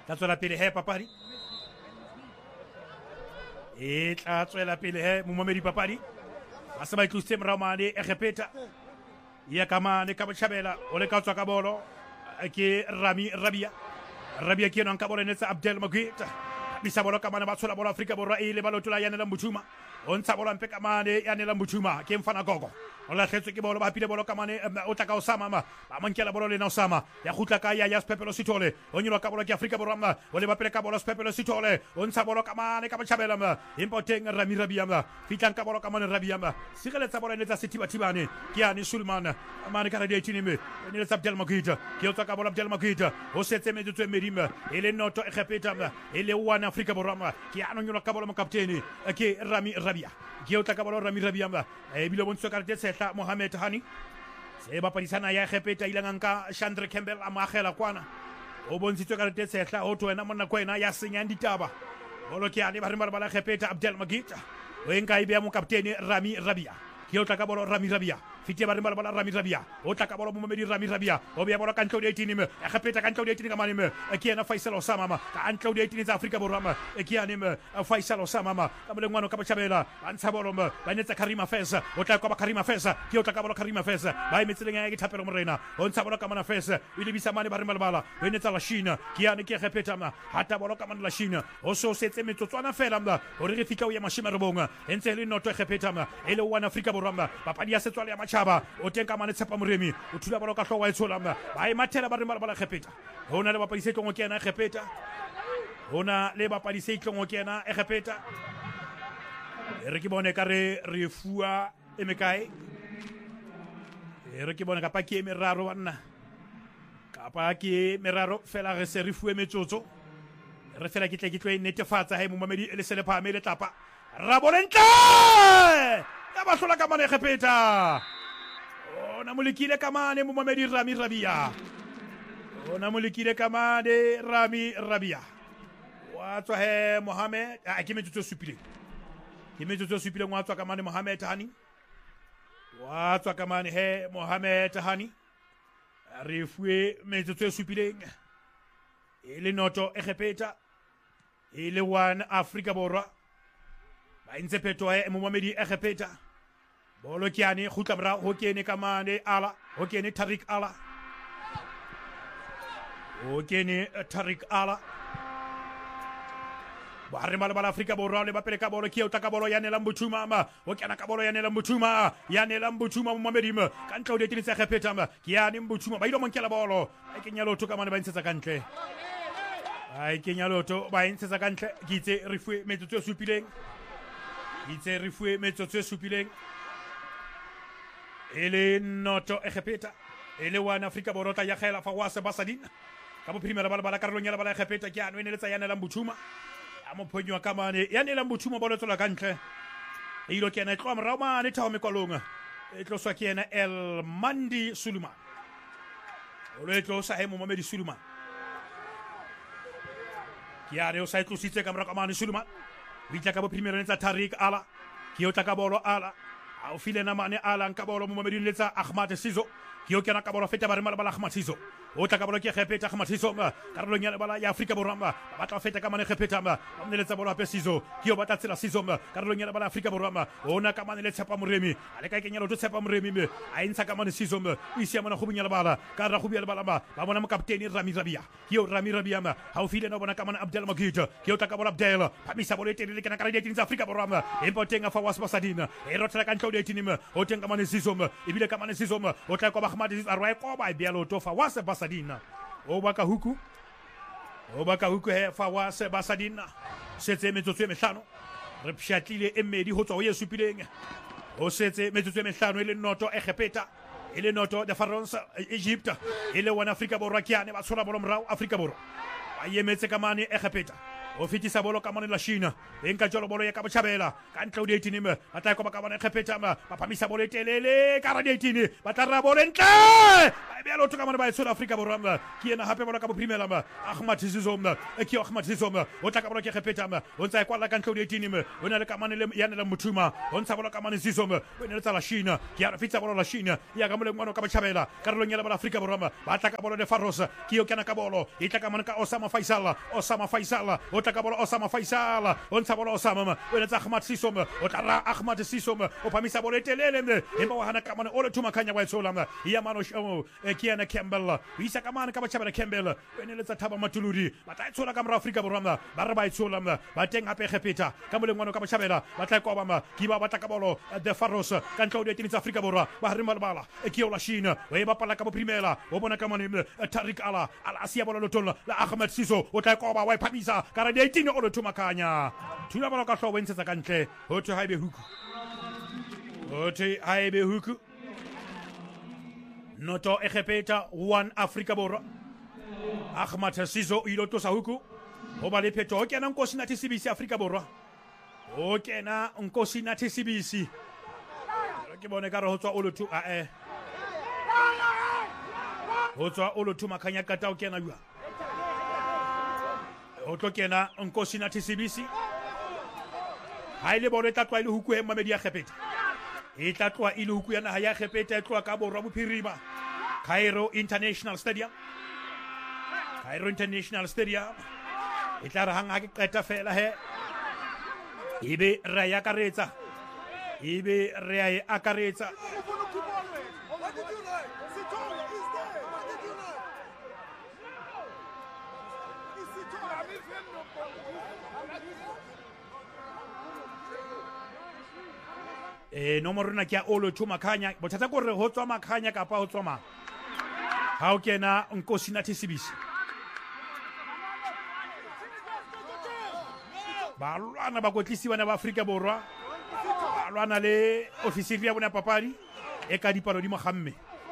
tla tswela pele he papadi e tla tswela pele he momamedi papadi ba se ba itlositse morao mane Egepeta ya kamane ka botjhabela o le ka tswa ka bolo ke Rami Rabia ke nang ka bolo netsa Abdel Magwita bisa bolo kamane ba tshola bolo Afrika Borwa e le balotola yana la Mbuthuma o ntsha bolo mpe kamane yana la Mbuthuma ke mfana gogo o la tlhetswe ke bolo ba pile bolo kamane o tla ka Osama ba mankela bolo le na Osama ya khutla ka ya Spepelo Sithole o nyilwa ka bolo ke Afrika Borwa o le ba pele ka bolo Spepelo Sithole o ntsha bolo kamane ka botjhabela impoteng Rami Rabia fitlang ka bolo kamane Rabia sireletsa bolo netsa Sithibathibane ke yani Sulman mane ka radio tinime ne letsa Abdel Magwita ke o tswa ka bolo Abdel Magwita o setse metsotso e medima e le noto Egepeta e le one Afrika Borwa ke ano nyilwa ka bolo mo kapteni ke Rami Rabia ke o tla ka bolo Rami Rabia e bile bontso ka tsetsa Mohamed Hani se ba padisana ya Egepeta ilanganka Chandre Campbell amagela kwana o bontshitswe ka tsetsa o twena monna kwena ya senyang ditaba bolo ke ane ba re ba la Egepeta Abdel Magwita o enka ibe mo kapteni Rami Rabia ke o tla ka bolo Rami Rabia fitie ba re ba Rami Rabia o tla ka bolo momedi Rami Rabia o be bolo ka ntlo di 18 Egepeta ka ntlo di 18 ka mane ke ena Faisal Osama ka ntlo di 18 tsa Afrika Borwa ke ane Faisal Osama ka mo lengwano ka botjhabela ba ntsha bolo ba netsa Karima Fesa o tla ka ba Karima Fesa ke o tla ka bolo Karima Fesa ba imetseleng ya githapelo morena o ntsha bolo ka mana Fesa e le bisa mane ba re malbala o netsa la China ke ane ke Egepeta hata bolo ka mana la China o so setse metsotswana fela o re fitla o ya mashima re bonga entse le noto Egepeta e le one Afrika Borwa papadi ya setswale ya Machaba o tenka mane Tshepa Moremi o thula bolo ka hlowa e tshola ba e mathela ba re malbala Egepeta hona le bapadi se tlongo ke ena Egepeta hona le bapadi se tlongo ke ena Egepeta re ke bone ka re fua e mekae re ke bone ka pa ke meraro bana ka pa ke meraro fela re se re fue metsotso re fela ke tle ke tlo e netefatsa he momamedi le sele phame le tlapa ra bolentle ya ba hlola ka mane Egepeta ona molikile kamane momamedi Rami Rabia ona molikile kamane Rami Rabia wa tswa he Mohamed ke metsotso supile wa tswa kamane Mohamed Hani wa tswa kamane he Mohamed Hani re fue metsotso supileng e le noto Egepeta e le one Afrika Borwa ba intse peto he momamedi Egepeta bolo kiane khutla bra ho kene kamane ala ho kene Tariq Ala o kene Tariq Ala ba re bala Afrika Borwa le ba pele ka bolo ke o taka bolo ya Nela Mbuthuma o kena ka bolo ya Nela Mbuthuma momamedi ka ntlo de tinisa Egepeta ke ya ni Mbuthuma ba ilo monkela bolo a kenya loto kamane ba ntsetsa kantle ai kenya loto ba ntsetsa kantle kitse re fue metsotso supileng ele noto Egepeta ele wana Afrika Borwa ya khela fa wase basadina ka bo primera bala karolo nyala bala Egepeta ke ano enetsa yana la Mbuthuma ya mo phonywa ka mane yana la Mbuthuma bolo tsola kantle e ilo ke na tlo mra mane thawo mekolonga e tlo swa ke ena El Mandi Suleiman o le tlo sa he Momamedi Suleiman ya re o sa tlositse ka mra ka mane Suleiman vitla ka bo primera netsa Tariq Ala ke o tla ka bolo Ala au file na mane Ala nka bolo Momamedi letsa Ahmad Sizo ke o kena ka bolo feta ba re malbala Ahmad Sizo o tla ka bolo ke Egepeta Ahmad Sizo karolo nyana bala ya Afrika Borwa ba tla feta ka mane Egepeta ba mneletsa bolo ape Sizo ke o batla tsela Sizo karolo nyana bala Afrika Borwa ona ka mane le Tshepa Moremi ale ka kenya lo Tshepa Moremi a intsa ka mane Sizo o isia mona go bunyala bala ka ra go bunyala bala ba bona mo kapteni Rami Rabia ke o Rami Rabia ha o file na bona ka mane Abdel Magwita ke o tla ka bolo Abdel phamisa bolo etelele ke na ka radio tsa Afrika Borwa empotenga fa wasba sadina e rotla ka ntlo de tinima o tenga mane Sizo ebile ka mane Sizo o tla ko ba Ahmad arwa ko ba bialo to fa wase basadina o baka huku he fa wase basadina setse metsotso e mehlano re pshatlile e medi ho tswa o yesupileng o setse metsotso e mehlano ile noto Egepeta ile noto de Pharaohs Egypt ile wana Afrika Borwa kiane ba tshola bolo mrao Afrika Borwa ba yemetse ka mane Egepeta o fetisa bolo ka mane la China e nka jolo bolo ya ka botjhabela ka ntle o di 18 me ba tla ka mane khepeta ba phamisa bolo telele ka ra di 18 ba tla ra bolo ntle ba be lo toka mane ba South Africa borwa ke ena hape bolo ka boprimela ma Ahmad Siso e ke Ahmad Siso o tla ka bolo ke khepeta o ntsa kwa la ka ntle o di 18 me o na le ka mane le yana la Muthuma o ntsa bolo ka mane Siso o ne le tsa la China ke ya fetsa bolo la China ya ka mole ngwana ka botjhabela ka rolo nyela ba Africa borwa ba tla ka bolo de Faros ke yo kana ka bolo e tla ka mane ka Osama Faisal o tla ka bolo Osama Faisal o ntsha bolo Osama o letsa Ahmad Siso o tla ra Ahmad Siso o phamisa bolo telele emba wa hana ka mane o le thuma khanya wa etsola ya mano ke yana Campbell o isa ka mane ka botjhabela Campbell o ne letsa Thaba Matuludi ba tla etsola ka mra Africa borwa ba re ba etsola ba teng hape khepeta ka mole ngwana ka botjhabela ba tla kwa ba ki ba batla ka bolo de Faros ka ntlo de tinitsa Africa borwa ba re malbala e ke la China o e ba pala ka boprimela o bona ka mane Tariq Ala asia bolo lotola la Ahmad Siso o tla kwa ba wa phamisa ka ra 18 o le thuma khanya thula balo ka hlobo ntsetsa ka ntle ho thwe haibe huku noto ekhepeta 1 Africa borwa Ahmad Siso ilo tosa huku ho ba le pheto ho kena nkosi nathi sibisi Africa borwa ho kena nkosi nathi sibisi ke bone ka re ho tswa o lo thu ho tswa o lo thuma khanya ka ta o kena jwa o tlo kena nkosi nathi sibisi ha ile bolo tla twa ile huku e mamedi ya khepeta e tla twa ile huku ya naha ya khepeta e tloa ka borwa bophirima Cairo International Stadium e tla re hang ha ke qeta fela he ebe ra ya karetsa ebe re a akaretsa nomoro na ke Olo Thuma Khanya bothata ko re ho tswa Makhanya kapa ho tswa mang ha o kena nkosi nathi sibisi ba lwana ba kotlisi bana ba Afrika borwa ba lwana le ofisiri ya bona papadi e ka dipalo di mogamme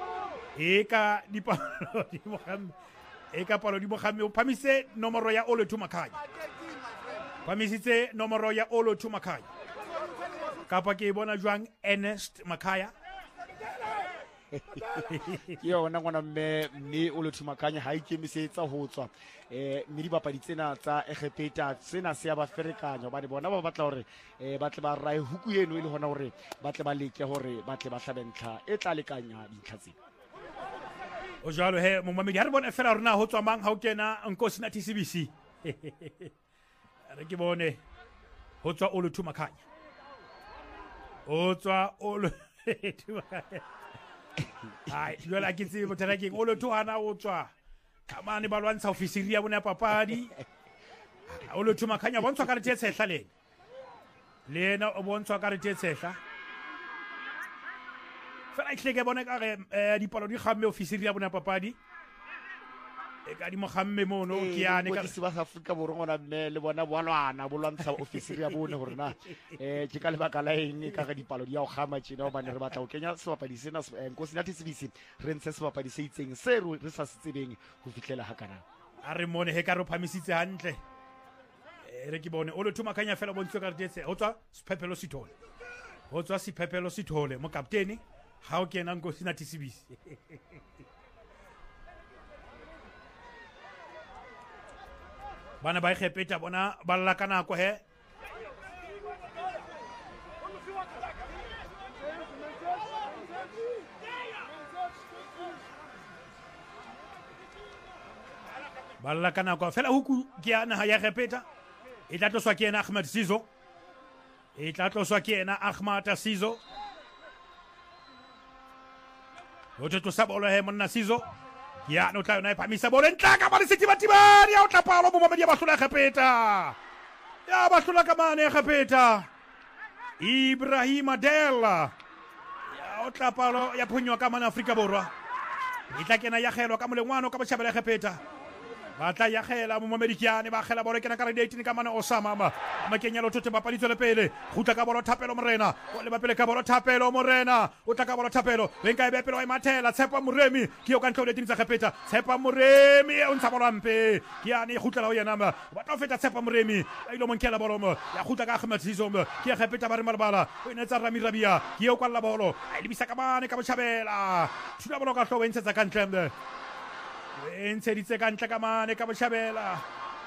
o phamise nomoro ya Olo Thuma Khanya phamisitse nomoro ya Olo Thuma Khanya kapa ke bona jwang Ernest Makaya ke yona ngwana mme Olo Thuma Khanya ha ikemisetsa ho tswa mme dibapadi tsena tsa Egepeta tsena se ya ba ferekanya ba bona ba batla hore ba tle ba rae huku eno ile hona hore ba tle ba leke hore ba tle ba hlabentlha e tla lekanya dintlha tsena o jalo he mo mamedi ha re bona fela rona ho tswa mang ha o kena nkosi nathi sibisi re ke bone ho tswa Olo Thuma Khanya o tswa Olo Thuma Khanya ai jwale ke tsebe bothata ke Olo Thuma o tswa kamane ba lwantsha ofisiri ya bona papadi Olo Thuma Khanya bontshwa ka re tshehla le ena o bontshwa ka re tshehla fela e hleke bona ka re dipalo di kgamme ofisiri ya bona papadi e ka di mogamme mono ke yane ka se ba Afrika borwa ngwana mme le bona boalwana bolwantsha ofisiri ya bone hore na ke ka lebaka la eng ka ga dipalo di ya o gama tshena ba ne re batla o kenya sebapadi sena nkosi nathi sibisi re ntse sebapadi se itseng se re sa se tsebeng ho fitlela hakana a re mone he ka re phamisitse hantle re ke bone Olo Thuma Khanya fela bontse ka re tetse ho tswa Siphephelo Sithole mo kapteni ha o kena nkosi nathi sibisi bana ba Egepeta bona ba lla ka nako he ba lla ka nako fela huku ke ya naha ya Egepeta e tla tloswa ke ena Ahmad Siso o tlosa bolo he monna Siso ya no tla yona phamisa bolo ntla ka ba le setibatibani ya o tla palo mo mamedi ya bahlola Egepeta ya bahlola ka mane Egepeta Ibrahim Adela ya o tla palo ya phonywa ka mane Afrika borwa e tla kena ya gelwa ka molengwano ka botjhabela Egepeta ba tla ya gela mo Americane ba gela bolo ke na ka re 18 ka mana Osama ma kenya lo tsote papadi tsole pele gutla ka bolo Thapelo Morena o le ba pele ka bolo Thapelo Morena o tla ka bolo Thapelo venka e be pele wa imathela Tshepa Moremi ke yo ka ntlo le tsa Khepeta Tshepa Moremi o ntsha bolo mpe ke yana e gutla la yena ma ba tla feta Tshepa Moremi a ilo monkela bolo mo ya gutla ka Ahmed Sizo ke ya Khepeta ba re malbala o ina tsa Rami Rabia ke yo kwa la bolo a lebisa ka mane ka Bochabela tshula bolo ka hlo o ntsetsa ka ntlembe entseditse ka ntle ka mane ka Bochabela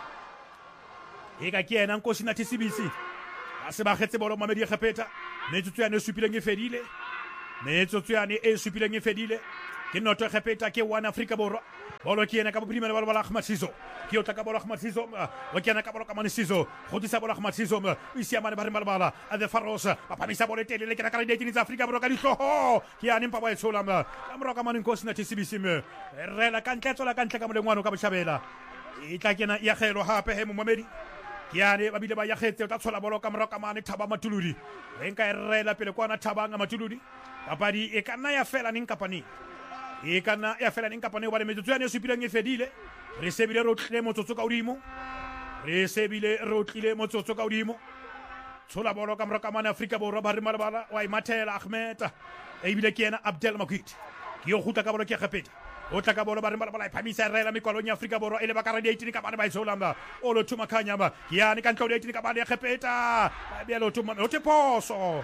e ka ke yena Nkosi Nathi Sibisi a se ba getse bolo Mamedi Khepeta metsotso ya ne supileng e fedile metsotso ya ne e supileng e fedile ke noto Khepeta ke one Afrika Borwa bolo ke yena ka boprimela bolo ba Ahmed Sizo ke o tla ka bolo Ahmed Sizo o ke yena ka bolo ka mane Sizo go disa bolo Ahmed Sizo o isia mane ba re malbala a the Faros ba phamisa bolo telele ke na ka le ditini tsa Afrika Borwa ka dihloho ke yana mpa ba e tshola ka mora ka mane Nkosi Nathi Sibisi rela ka ntle tsola ka ntle ka molengwana ka Bochabela e tla kena ya khelo hape he mo Mamedi ke yana ba bile ba ya khetse o tla tshola bolo ka mora ka mane Thaba Matuludi enka e rela pele kwana Thaba Matuludi papadi e kana ya fela ning kapani e kana ya fela ning kapani ba le metsotso ya ne supileng e fedile re sebile ro tlile motsotso ka odimo re sebile ro tlile motsotso ka odimo tshola bolo ka mora ka mane Afrika Borwa ba re malbala wa imathela Ahmed e bile ke yena Abdel Makwit ke yo gutla ka bolo ke Khepeta o tla ka bolo ba re malbala e phamisa rela mikwalong ya Afrika Borwa ele ba ka re 18 ka bana ba isolamba o lo thuma khanya ba yani ka ntlo 18 ka bana ya Khepeta ba bia lo thuma o te poso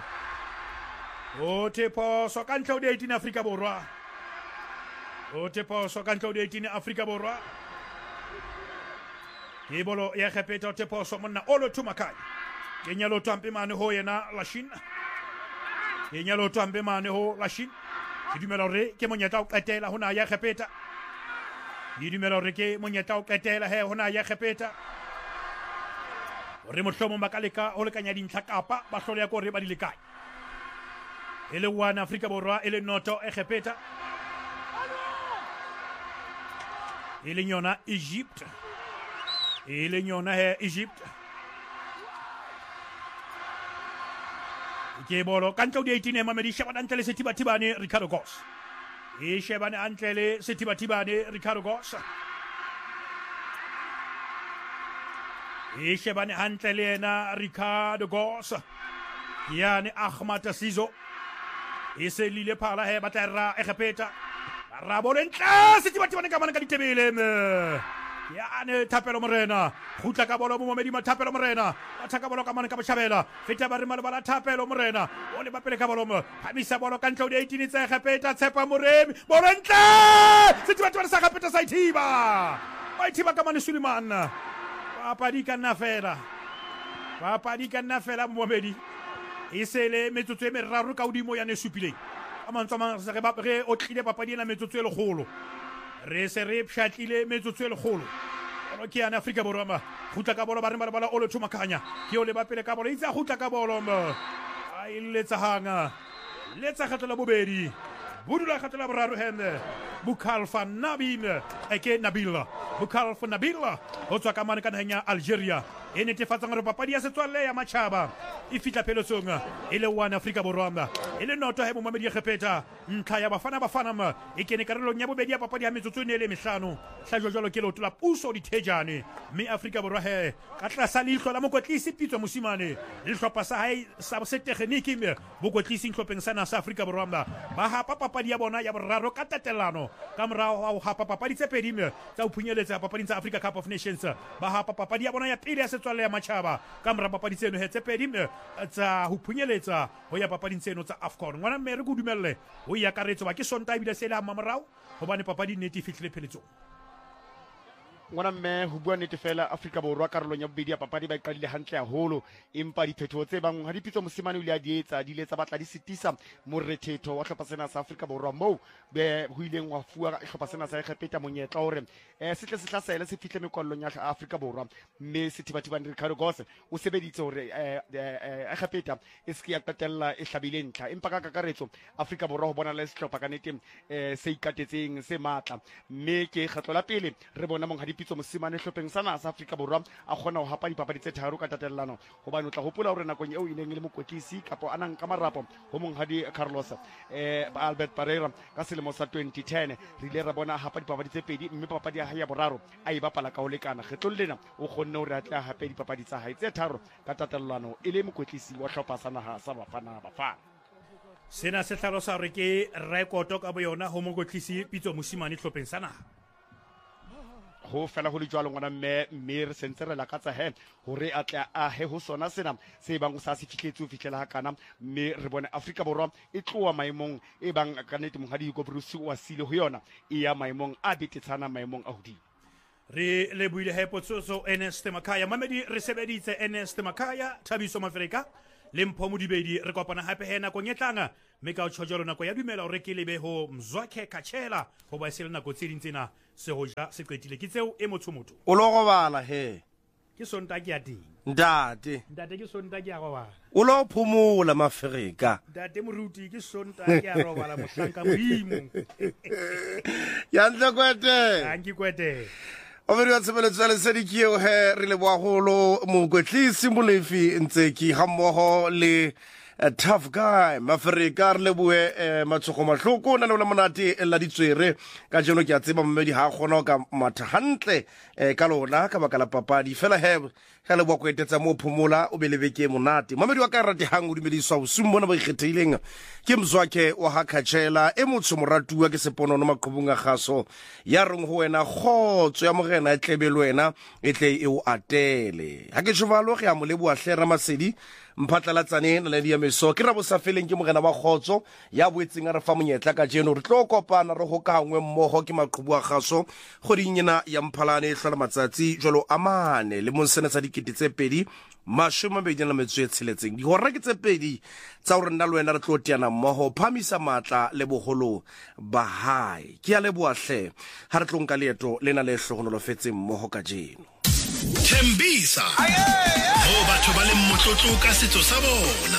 ka ntlo 18 Afrika Borwa o te poso ka ntlo 18 Afrika Borwa ke bolo ya Khepeta o te poso monna o lo thuma khanya kenya lo tampe mane ho yena Lashin kenya lo tampe mane ho Lashin ke dumela hore ke monyetla o qetela hona ya Khepeta ke dumela hore ke monyetla o qetela he hona ya Khepeta hore mohlomong ba ka leka ho lekanya dintlha kapa ba hloleha ko re ba di lekanya e le one Afrika Borwa e le noto e Khepeta e le yona Egypt e le yona he Egypt ke bolo ka ntlo di 18 Mamedi shebana ntle le Setibatibane Ricardo Gos e shebane antle le Setibatibane Ricardo Gos e shebane antle le yena Ricardo Gos yani Ahmed Sizo e se lile phala he batla e Khepeta ra bolo ntle Setibatibane ka mana ka ditebele yani Thapelo Morena gutla ka bolo mo Mamedi Thapelo Morena ba thaka bolo ka mane ka Bochabela feta ba re malbala Thapelo Morena o le ba pele ka bolo mo hamisa bolo ka ntlo di 18 tsa Khepeta Tshepa Moremi bolo ntle Setibatibane sa Khepeta sa ithiba ba ithiba ka mane Suleiman papadi ka nna fela mo Mamedi e sele metsotso e meraro ka odimo ya ne supileng a mantsama se re o tlile papadi ena metsotso e legolo re se re pshatlile metsotso e legolo ono ke yana Afrika Borwa ma gutla ka bolo ba re malbala o le thuma khanya ke o le ba pele ka bolo itsa gutla ka bolo a iletsa hanga letsa khatla bobedi budula khatla boraro hende Bukhalfa Nabil eke Nabila Bukhalfa Nabila ho tswa ka mane ka naheng ya Algeria e netefatsa gore papadi ya setswalle ya matjhaba e fitla pelosong e le one Afrika Borwa e le noto he mo Mamedi Khepeta ntlha ya bafana ma e kene karolong ya bobedi ya papadi ya metsotso ne le mehlano hlajwa jalo ke lotla puso dithejane me Afrika Borwa he ka tlasa leihlo la mokotlisi Pitso Mosimane le hlopha sa hae sa se tekniki bokotlisi hlopeng sana sa Afrika Borwa ba hapa papadi ya bona ya boraro ka tatelano ka morao wa hapa papadi tse pedi tsa ho phunyeletsa papading tsa Africa Cup of Nations ba hapa papadi ya bona ya pele ya setswalle ya matjhaba ka mora papadi tseno he tse pedi tsa ho phunyeletsa ho ya papading tseno tsa AFCON ngwana mme re go dumelle ho ya karetso ba ke Sonta ebile se le a mamorao hobane papadi nnete fitlhile pheletsong ngwana mme ho bua nnete fela Afrika Borwa karolong ya bobedi ya papadi ba iqadile hantle haholo empa diphetho tse bang ha di Pitso Mosimane o ile a di etsa di le tsa batla di sitisa morethetho wa hlopha sena sa Afrika Borwa mo be ho ileng wa fuwa hlopha sena sa Khepeta monyetla hore se tle se tlasela se fihle mekwallong ya Afrika Borwa mme Setibatibane Ricardo Gos o sebeditse hore Khepeta e se ya qetella e hlabile ntlha empa ka kakaretso Afrika Borwa ho bona le sehlopha ka nete se ikatetseng se matla mme ke kgetlo la pele re bona monghadi pitso mosimane hlopheng sa naha sa Afrika Borwa a kgona ho hapa dipapadi tse tharo ka tatellano hobane o tla hopola hore nakong eo ineng le mokwetlisi kapo anang ka marapo ho monghadi Carlos Albert Pereira ka selemo sa 2010 re ile ra bona hapa dipapadi tse pedi mme papadi ya hae ya boraro a e bapala ka ho lekana kgetlong lena o kgonne hore a tla hape dipapadi tsa hae tse tharo ka tatellano e le mokwetlisi wa hlopha sa naha sa Bafana Bafana. Sena se tlhalosa hore ke rekoto ka boyona ho mokwetlisi pitso mosimane hlopheng sa naha. Ho fela ho le jwalo ngwana mme re sentse re lakatsa hore a tla a he ho sona sena se bang o sa se fihletse ho fihlela hakana mme re bone Afrika Borwa e tloa maemong e bang ka nnete monghadi Hugo Broos o asile ho yona e ya maemong a betetsana maemong a hodimo. Re le buile hepotsoso Ernest Makaya mamedi re sebeditse Ernest Makaya Thabiso Mafrika le Mpho Modibedi re kopana hape hena ko nyetlanga mme ka tshojolo nako ya dumela hore ke lebe ho Mzwakhe Kachela ho ba sele nako tse dintsena se hoja se qetile ke tseo e motho o lo go bala he ke sonta ke ya ding ntate ke sonta ke ya go bala o lo phomola Mafrika ntate moruti ke sonta ke ya go bala mohlanka modimo ya ntlekwete anki kwete Obere wa tshebeletso ya Lesedikio he re le boagolo mokwetlisi molefi ntse ki hammoho le tough guy Mafrika re le bue matshoko mahloko na le monate la ditswere ka jeno ke a tseba mmedi ha gona ka matha hantle ka lona ka baka la papadi fela he le bua go etetsa mo phomola o belebeke monate mamedi wa ka rate hang o dumediswa o summona ba ikgetheileng ke Mzwakhe wa Kachela e motho moratuwa ke seponono maqhubung a gaso ya reng ho wena khotso ya mogena e tlebelo wena e tle e o atele ha ke jovalo ge a mo leboa hlera Masedi mphatlalatsane na le dia meso ke rabo sa feleng ke mogena wa khotso ya boetseng a re fa monyetla ka jeno re tlo kopana re go kangwe mmogo ke maqhubu a gaso go dinyena ya Mphalane e hlola matsatsi jolo amane le monsena sa dikete tse pedi mashome bedina metso e tsheletseng di hora ke tse pedi tsa hore nna le wena re tlo tiana mmogo phamisa matla le bogolo ba hae ke ya leboa hle ha re tlonka leeto lena le hlogonolo fetseng mmogo ka jeno Thembisa ho batho ba le motlotlo ka setso sa bona.